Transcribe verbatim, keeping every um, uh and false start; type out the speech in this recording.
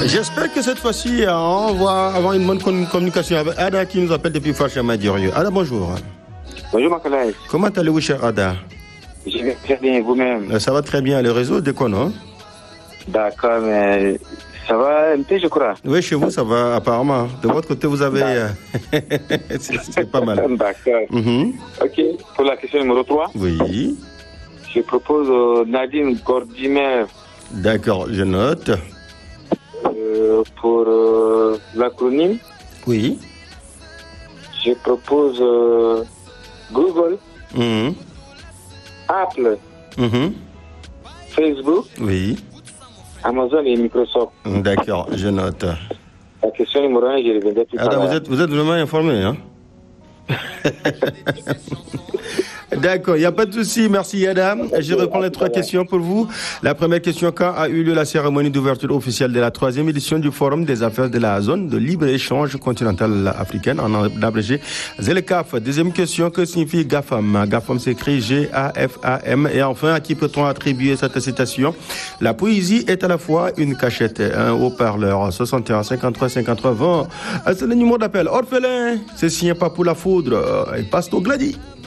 J'espère que cette fois-ci, on va avoir une bonne communication avec Ada qui nous appelle depuis Fachama Durieux. Ada, bonjour. Bonjour Makalaïs. Comment allez-vous, cher Ada? Je vais très bien, vous-même. Ça va très bien. Le réseau déconne, non? D'accord, mais ça va un peu, je crois. Oui, chez vous, ça va apparemment. De votre côté, vous avez... c'est pas mal. D'accord. Mm-hmm. Ok, pour la question numéro trois. Oui. Je propose euh, Nadine Gordimer. D'accord, je note. Euh, pour euh, l'acronyme. Oui. Je propose euh, Google, Mm-hmm. Apple, Mm-hmm. Facebook, Oui. Amazon et Microsoft. D'accord, je note. La question numéro un, je reviendrai plus tard. Ada, vous êtes, vous êtes vraiment informé, hein? D'accord, il n'y a pas de souci. Merci, Ada. Je reprends les trois questions pour vous. La première question, quand a eu lieu la cérémonie d'ouverture officielle de la troisième édition du Forum des affaires de la zone de libre-échange continentale africaine, en abrégé ZLECAf? Deuxième question, que signifie GAFAM? GAFAM s'écrit G A F A M. Et enfin, à qui peut-on attribuer cette citation? La poésie est à la fois une cachette, un haut-parleur. soixante et un, cinquante-trois, cinquante-trois, vingt. C'est le numéro d'appel. Orphelin, c'est signé pas pour la foudre. Il passe au Glady.